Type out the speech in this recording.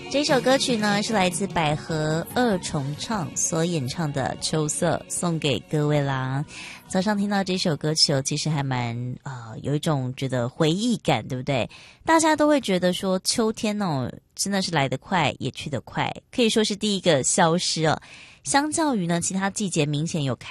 这首歌曲呢是来自百合二重唱所演唱的《秋色》，送给各位啦。早上听到这首歌曲其实还蛮有一种觉得回忆感，对不对？大家都会觉得说秋天真的是来得快也去得快，可以说是第一个消失哦。相较于呢其他季节明显有